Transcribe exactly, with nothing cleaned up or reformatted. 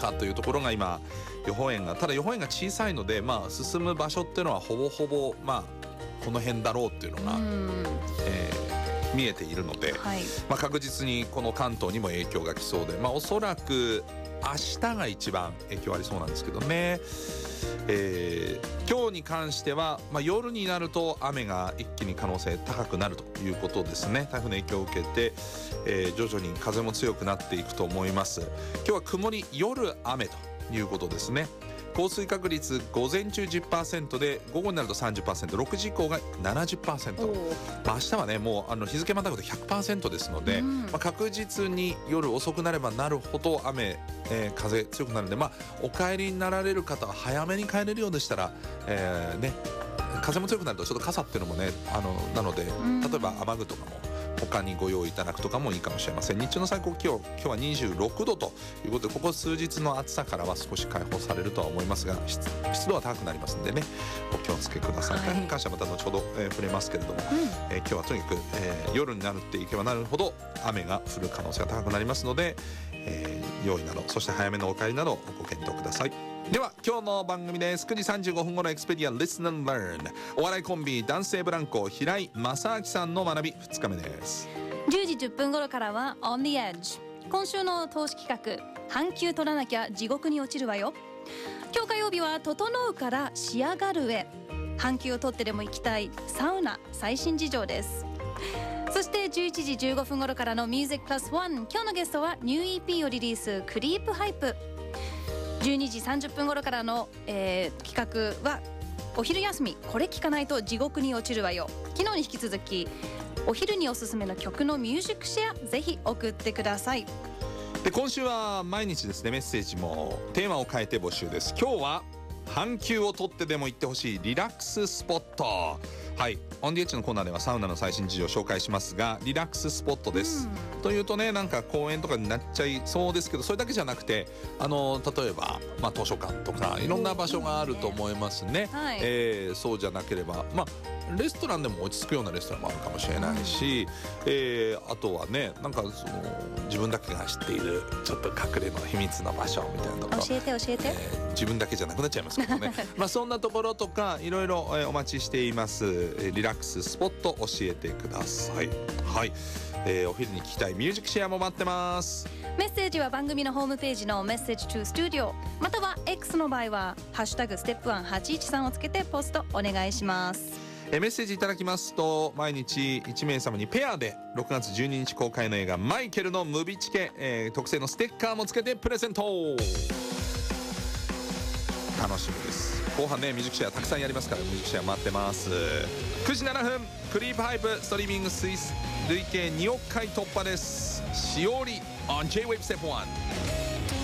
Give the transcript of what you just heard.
かというところが今予報円がただ予報円が小さいので、まあ、進む場所っていうのはほぼほぼ、まあ、この辺だろうっていうのが、えー、見えているので、はい、まあ、確実にこの関東にも影響が来そうで、まあ、おそらく明日が一番影響ありそうなんですけどね。えー、今日に関しては、まあ、夜になると雨が一気に可能性高くなるということですね。台風の影響を受けて、えー、徐々に風も強くなっていくと思います。今日は曇り夜雨ということですね。降水確率午前中 じゅっパーセント で午後になると さんじゅっパーセント、ろくじ以降が ななじゅっパーセント、まあ、明日はねもうあの日付またぐと ひゃくパーセント ですので、うん、まあ、確実に夜遅くなればなるほど雨、えー、風強くなるんで、まあ、お帰りになられる方は早めに帰れるようでしたら、えーね、風も強くなるとちょっと傘っていうのもねあのなので、うん、例えば雨具とかも他にご用意いただくとかもいいかもしれません。日中の最高気温今日はにじゅうろくどということで、ここ数日の暑さからは少し解放されるとは思いますが、 湿, 湿度は高くなりますんでね、お気をつけください。台風に関してはまた後ほど、えー、触れますけれども、うん、えー、今日はとにかく、えー、夜になるっていけばなるほど雨が降る可能性が高くなりますので、えー、用意などそして早めのお帰りなどご検討ください。では今日の番組です。くじさんじゅうごふん頃エクスペディア Listen and Learn、 お笑いコンビ男性ブランコ平井正明さんの学びふつかめです。 じゅうじじゅっぷん頃からは On the Edge、 今週の投資企画、半休取らなきゃ地獄に落ちるわよ。今日火曜日は整うから仕上がるへ、半休を取ってでも行きたいサウナ最新事情です。そしてじゅういちじじゅうごふん頃からの Music Plus ワン、 今日のゲストはニュー イーピー をリリースクリープハイプ。じゅうにじさんじゅっぷん頃からの、えー、企画はお昼休みこれ聞かないと地獄に落ちるわよ。昨日に引き続きお昼におすすめの曲のミュージックシェアぜひ送ってください。 で今週は毎日ですねメッセージもテーマを変えて募集です。今日は半休を取ってでも行ってほしいリラックススポット。はい、オンディエッジのコーナーではサウナの最新事情を紹介しますが、リラックススポットです、うん、というとねなんか公園とかになっちゃいそうですけど、それだけじゃなくてあの例えば、まあ、図書館とかいろんな場所があると思いますね、はい、えー、そうじゃなければまあレストランでも落ち着くようなレストランもあるかもしれないし、うん、えー、あとはねなんかその自分だけが知っているちょっと隠れの秘密の場所みたいなところ教えて教えて、えー、自分だけじゃなくなっちゃいますけどねまあそんなところとかいろいろお待ちしています。リラックススポット教えてください。はい、えー、お昼に聞きたいミュージックシェアも待ってます。 メッセージは番組のホームページのメッセージ to Studio、 または X の場合はハッシュタグステップワンはちいちさんをつけてポストお願いします。 えメッセージいただきますと毎日いち名様にペアでろくがつじゅうににち公開の映画マイケルのムビチケ、えー、特製のステッカーもつけてプレゼント。楽しみです。後半ねミュージックシェアたくさんやりますからミュージックシェア待ってます。くじななふんクリープハイプストリーミングスイス累計におくかい突破です。しおり on J-ウェーブ Step ワン。